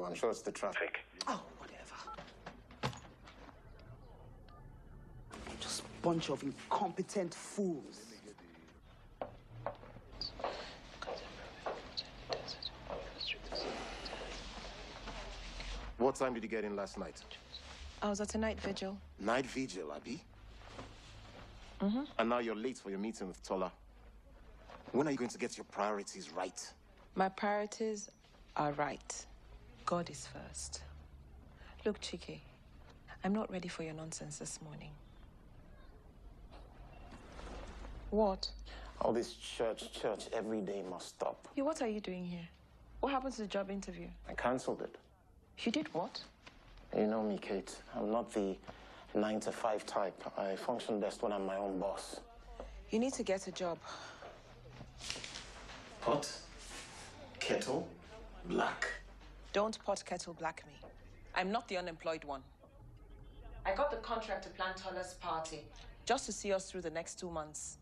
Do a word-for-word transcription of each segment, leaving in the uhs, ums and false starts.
I'm sure it's the traffic. Oh, whatever. Just a bunch of incompetent fools. What time did you get in last night? I was at a night vigil. Night vigil, Abby? Mm-hmm. And now you're late for your meeting with Tola. When are you going to get your priorities right? My priorities are right. God is first. Look, Chike, I'm not ready for your nonsense this morning. What? All this church, church, every day must stop. Yeah, what are you doing here? What happened to the job interview? I cancelled it. You did what? You know me, Kate. I'm not the nine to five type. I function best when I'm my own boss. You need to get a job. Pot? Kettle? Black? Don't pot kettle black me. I'm not the unemployed one. I got the contract to plan Tola's party just to see us through the next two months.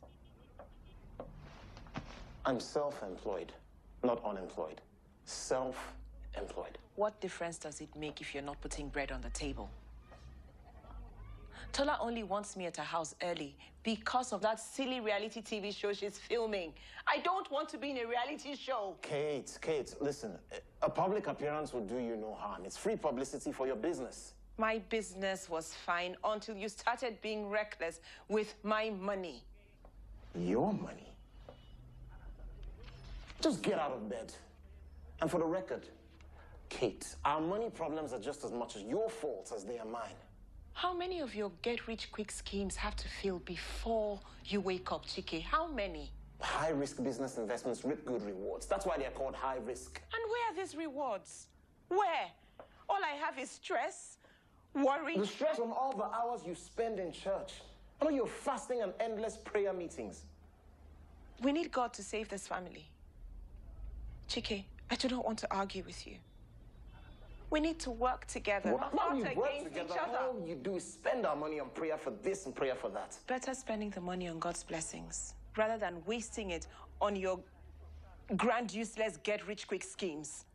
I'm self-employed, not unemployed. Self-employed. What difference does it make if you're not putting bread on the table? Tola only wants me at her house early because of that silly reality T V show she's filming. I don't want to be in a reality show. Kate, Kate, listen. A public appearance will do you no harm. It's free publicity for your business. My business was fine until you started being reckless with my money. Your money? Just get out of bed. And for the record, Kate, our money problems are just as much as your faults as they are mine. How many of your get-rich-quick schemes have to fail before you wake up, Chike? How many? High-risk business investments reap good rewards. That's why they're called high-risk. And where are these rewards? Where? All I have is stress, worry. The stress from all the hours you spend in church. I know you're fasting and endless prayer meetings. We need God to save this family. Chike, I do not want to argue with you. We need to work together, Well, not we against work each together. other. All you do is spend our money on prayer for this and prayer for that. Better spending the money on God's blessings rather than wasting it on your grand, useless, get-rich-quick schemes.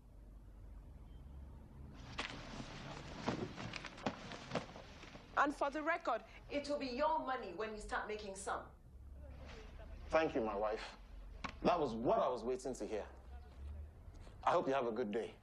And for the record, it will be your money when you start making some. Thank you, my wife. That was what I was waiting to hear. I hope you have a good day.